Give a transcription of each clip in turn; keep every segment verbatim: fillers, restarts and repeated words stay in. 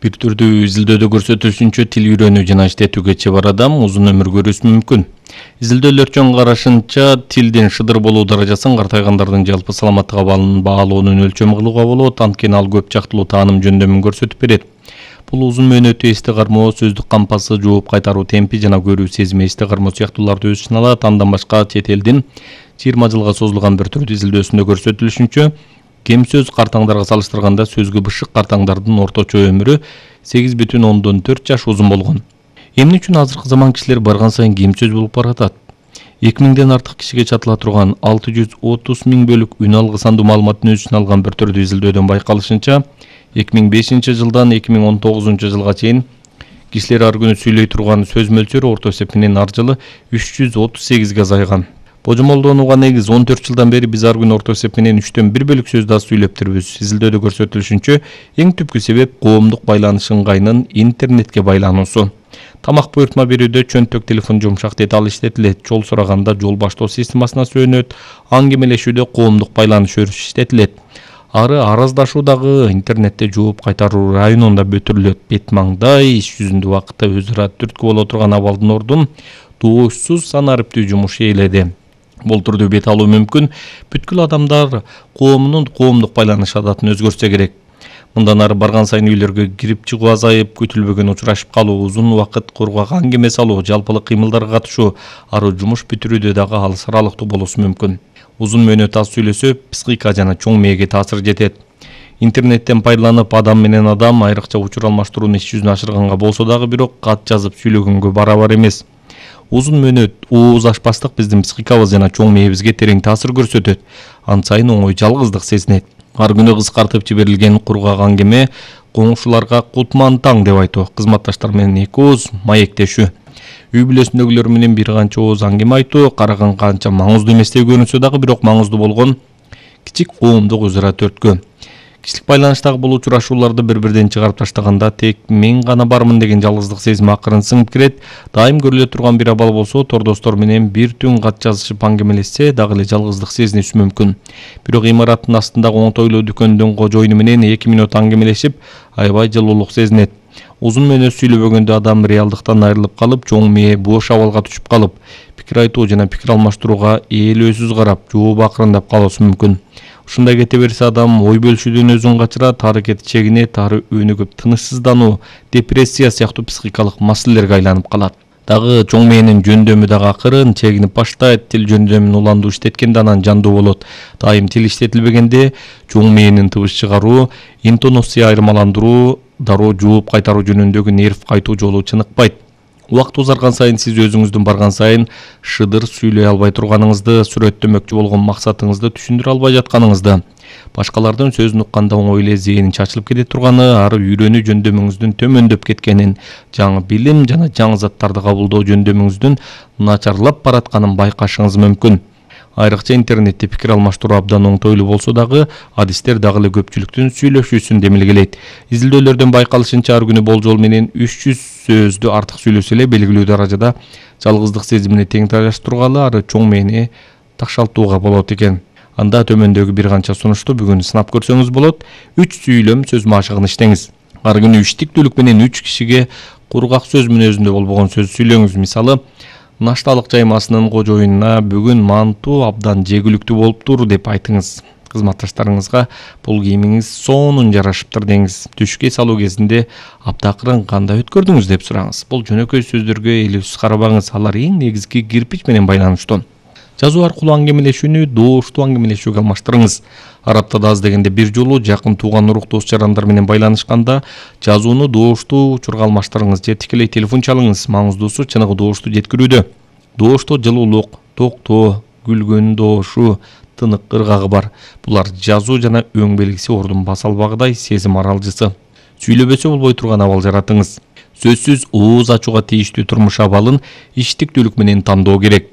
Бир түрдүү изилдөөдө көрсөтүлүшүнчө тил үйрөнүү жана иштетүүгө чебар адам узун өмүр көрүүсү мүмкүн. Изилдөөлөр чоң карашынча тилдин шыдыр болуу даражасын картайгандардын жалпы саламаттыгы баалоонун өлчөмү кылууга болот, анткени ал көп жактылуу тааным жөндөмүн көрсөтүп берет. Бул узун мөөнөттүү эсте кармоо, сөздүк кампасы, жооп кайтаруу темпи жана көрүү сезими эсте кармоо сыяктууларды өз ичине алат. Андан башка чет элдин жыйырма жылга созулган бир түрдүү изилдөөсүндө көрсөтүлүшүнчө кем сөз картаңдарга салыштырганда сөзгө бышык картаңдардын орточо өмүрү сегиз бүтүн ондон төрт жаш узун болгон. Эмне үчүн азыркы заман кишилер барган сайын кем сөз болуп баратат? эки миңден артык кишиге чатыла турган алты жүз отуз миң бөлүк үн алгы сандуу маалыматтын өз ичине алган бир түрдүү изилдөөдөн байкалышынча, эки миң бешинчи жылдан эки миң он тогузунчу жылга чейин кишилер ар күнү сүйлөй турган сөз мөлчөрү орто эсеп менен ар жылы үч жүз отуз сегизге азайган. Божомолдонууга негиз он төрт жылдан бери биз ар күнү орто эсеп менен үчтөн бир бөлүк сөздү аз сүйлөптүрбүз. Изилдөөдө көрсөтүлүшүнчө эң түпкү себеп коомдук байланыш ыңгайынын интернетке байлануусу. Тамак буйртма берүүдө чөнтөк телефон жумшак деталь иштетилет, жол сураганда жол баштоо системасына сүйөнөт, аңгемелешүүдө коомдук байланыш өрүш иштетилет. Ары араздашуу дагы интернетте жооп кайтаруу районунда бүтүрүлөт. Бет маңдай иш жүзүндө убакытта өз ара түрткү боло турган абалдын ордун доошсуз сан ариптүү жумуш ээледи. Бул түрдүү бет алуу мүмкүн. Бүткүл адамдар коомунун коомдук байланыш адатын өзгөртсө керек. Мындан ары барган сайын үйлөргө кирип чыгуу азайып, күтүлбөгөн учурашып калуу, узун убакыт кургак аңгеме салуу, жалпылык кыймылдарга катышуу, ары жумуш бүтүрүүдө дагы алыс аралыктуу болуусу мүмкүн. Узун мөөнөт аз сүйлөсө, психика жана чоң мээге таасир жетет. Интернеттен пайдаланып адам менен адам айрыкча учур алмаштырууну иш жүзүнө ашырганга болсо дагы бирок кат жазып сүйлөгөнгө барабар эмес. Узун мөөнөт ооз ачпастык биздин психикабыз жана чоң мээбизге терең таасир көрсөтөт. Ансайын оңой жалгыздык сезинет. Ар күнү кыскартып жиберилген кургак аңгеме коңшуларга кутман таң деп айтуу, кызматташтар менен эки ооз маектешүү, үй бүлөсүндөгүлөр менен бир канча ооз аңгеме айтуу караган канча маңыздуу эместей көрүнсө дагы бирок маңыздуу болгон кичик коомдук өз ара төрткү. Кишилик байланыштагы бул учурашууларды бири-бирден чыгарып таштаганда тек мен гана бармын деген жалгыздык сезими акырын сыңып кирет. Дайым көрүлө турган бир абал болсо, тордостор менен бир түн кат жазышып аңгемелешсе дагы эле жалгыздык сезиниши мүмкүн. Бирок имараттын астындагы оңтойлуу дүкөндүн кожоюну менен эки мүнөт аңгемелешип, аябай жылуулук сезинет. Узун мөөнөт сүйлөбөгөндө адам реалдыктан айрылып калып, чоң мээ бош абалга түшүп калып, пикир айтуу жана пикир алмаштырууга ээлөөсүз карап, жооп акырындап калуусу мүмкүн. Ушундай кете берсе адам ой бөлүшүүдөн өзүн качырат, аракети чегинет, ары өнүгүп тынычсыздануу, депрессия сыяктуу психикалык маселелерге айланып калат. Дагы чоң мээнин жөндөмү дагы акырын чегинип баштайт. Тил жөндөмүн уландуу иштеткенде анан жандуу болот. Дайым тил иштетилбегенде чоң мээнин тыбыш чыгаруу, интонация айырмаландыруу, дароо жооп кайтаруу жөнүндөгү нерв кайтуу жолу чыныкпайт. Убакыт узарган сайын сиз өзүңүздүн барган сайын шыдыр сүйлөй албай турганыңызды, сүрөттөмөкчү болгон максатыңызды түшүндүрө албай жатканыңызды, башкалардын сөзүн укканда оңой эле зээнин чачылып кете турганы, ары үйрөнүү жөндөмүңүздүн төмөндөп кеткенин, жаңы билим жана жаңы заттарды кабылдоо жөндөмүңүздүн начарлап баратканын байкашыңыз мүмкүн. Айрыкча интернетте пикир алмаштыруу абдан оңтойлуу болсо дагы, адистер дагы эле көпчүлүктүн сүйлөшүүсүн демилгелейт. Изилдөөлөрдөн байкалышынча ар күнү болжол менен үч жүз сөздү артык сүйлөсө эле белгилүү даражада жалгыздык сезимине тең тайлаштыргалы, ары чоң мээни такшалтууга болот экен. Анда төмөндөгү бир канча сунушту бүгүн сынап көрсөңүз болот. үч сүйлөм сөз машыгын иштеңиз. Ар күнү иштиктүүлүк менен үч кишиге кургак сөз мүнөзүндө болбогон сөз сүйлөңүз. Мисалы, нашталык жаймасынын кожоюнуна бүгүн манту абдан жегүлүктүү болуптур деп айтыңыз. Кызматташтарыңызга бул кийимиңиз сонун жарашыптыр деңиз. Түшкө салуу кезинде аптакырын кандай өткөрдүңүз деп сураңыз. Бул жөнөкөй сөздөргө элеусиз карабаңыз, алар эң негизги кирпич менен байланыштуу. Жазуу аркылуу аңгемелешүүнү дооштуу аңгемелешүүгө алмаштырыңыз. Ар аптада аз дегенде бир жолу жакын тууган урук дос жарандар менен байланышканда жазууну дооштуу учурга алмаштырыңыз же тикелей телефон чалыңыз. Маңыздуусу чыныгы доошту жеткирүүдө. Доошто жылуулук, токтоо, күлгөн доошу, тынык ыргагы бар. Булар жазуу жана өң белгиси ордун баса албагыдай сезим аралжысы. Сүйлөбөсө болбой турган абал жаратыңыз. Сөзсүз ооз ачууга тийиштүү турмуш абалын иштиктүүлүк менен тандоо керек.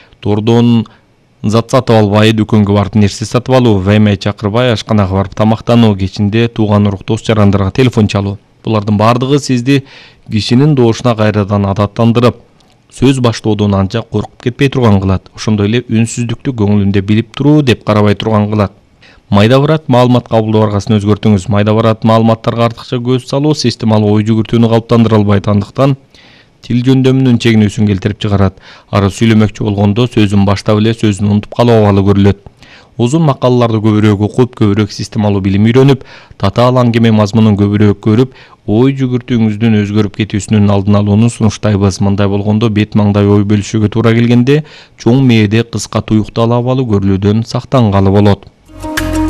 Тордон зат сатып албай, дүкөнгө барып нерсе сатып алуу, ваймай чакырбай ашканага барып тамактануу, кечинде тууган урук дос жарандарга телефон чалуу. Булардын бардыгы сизди кишинин доошуна кайрадан адаттандырып, сөз баштоодон анча коркуп кетпей турган кылат. Ошондой эле үнсүздүктү көңүлүндө билип туруу деп карабай турган кылат. Майда барат маалымат кабылдоо аргасын өзгөртүңүз. Майда барат маалыматтарга артыкча көз салуу системалуу ой жүгүртүүнү калыптандыра албайт, андыктан тил жөндөмүнүн чегинүүсүн келтирип чыгарат. Ары сүйлөмөкчү болгондо сөзүн баштап эле сөзүн унутуп калуу абалы көрүлөт. Узун макалаларды көбүрөөк окуп, көбүрөөк системалуу билим үйрөнүп, татаал аңгеме мазмунун көбүрөөк көрүп, ой жүгүртүүңүздүн өзгөрүп кетүүсүнүн алдын алууну сунуштайбыз. Мындай болгондо бет маңдай ой бөлүшүүгө туура келгенде чоң мээде кыска туюкталуу абалы көрүлүүдөн сактангалы болот.